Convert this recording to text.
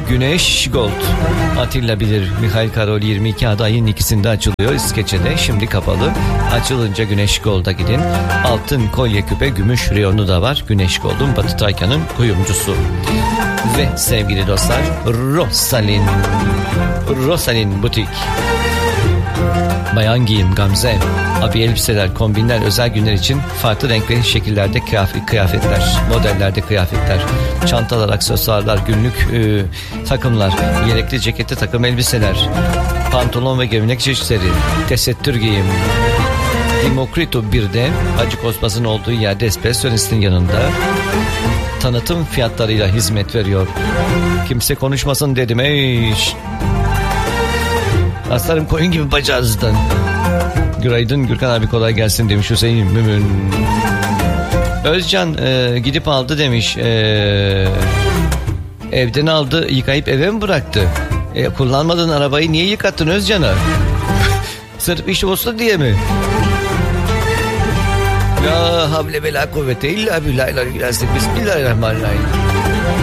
Güneş Gold. Atilla bilir. Mihail Karol 22 adayın ikisinde açılıyor. İskeçe'de şimdi kapalı. Açılınca Güneş Gold'a gidin. Altın kolye küpe gümüş reyonu da var. Güneş Gold'un Batı Trakya'nın kuyumcusu. Ve sevgili dostlar, Rosalin Butik. Bayan giyim, gamze, abi elbiseler, kombinler, özel günler için farklı renk ve şekillerde kıyafetler, modellerde kıyafetler, çantalar, aksesuarlar, günlük takımlar, yelekli ceketli takım elbiseler, pantolon ve gömlek çeşitleri, tesettür giyim. Demokrito 1'de Hacı Kozmaz'ın olduğu yerde espressonistin yanında tanıtım fiyatlarıyla hizmet veriyor. Kimse konuşmasın dedim. Aslarım koyun gibi bacağınızdan. Günaydın Gürkan abi, kolay gelsin demiş Hüseyin Mümin. Özcan gidip aldı demiş. Evden aldı, yıkayıp eve mi bıraktı? Kullanmadığın arabayı niye yıkattın Özcan'a? Sırf iş olsun diye mi? La havle ve la kuvvete illa billahi. Bismillahirrahmanirrahim.